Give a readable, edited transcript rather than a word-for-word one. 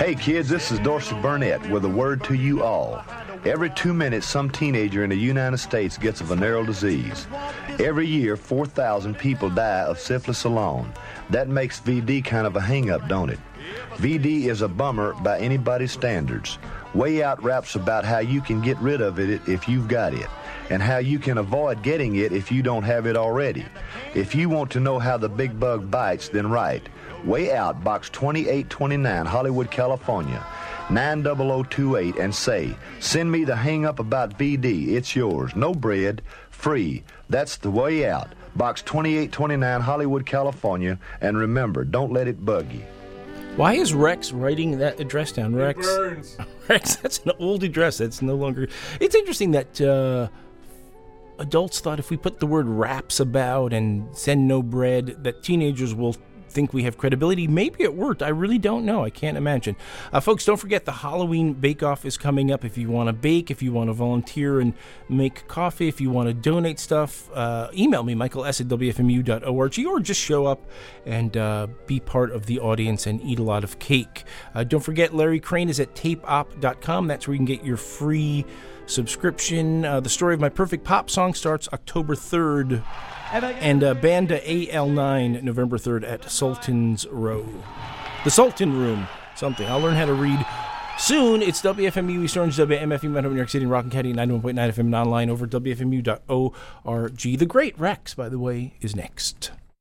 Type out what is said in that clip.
Hey kids, this is Dorsey Burnett with a word to you all. Every 2 minutes, some teenager in the United States gets a venereal disease. Every year, 4,000 people die of syphilis alone. That makes VD kind of a hang-up, don't it? VD is a bummer by anybody's standards. Way Out raps about how you can get rid of it if you've got it, and how you can avoid getting it if you don't have it already. If you want to know how the big bug bites, then write Way Out, Box 2829, Hollywood, California, 90028, and say, send me the hang-up about VD. It's yours. No bread. Free. That's the Way Out, Box 2829, Hollywood, California. And remember, don't let it bug you. Why is Rex writing that address down? Rex, Burns. Rex, that's an old address. That's no longer... It's interesting that adults thought if we put the word raps about and send no bread, that teenagers will think we have credibility. Maybe it worked. I really don't know. I can't imagine. Folks, don't forget the Halloween bake-off is coming up. If you want to bake, if you want to volunteer and make coffee, if you want to donate stuff, email me, michaels@wfmu.org, or just show up and be part of the audience and eat a lot of cake. Don't forget, Larry Crane is at tapeop.com. That's where you can get your free subscription. The Story of My Perfect Pop Song starts October 3rd. And Banda AL9, November 3rd at Sultan's Row. The Sultan Room. Something. I'll learn how to read soon. It's WFMU East Orange, WMFU Metro New York City, and Rockland County, 91.9 FM and online over at WFMU.org. The Great Rex, by the way, is next.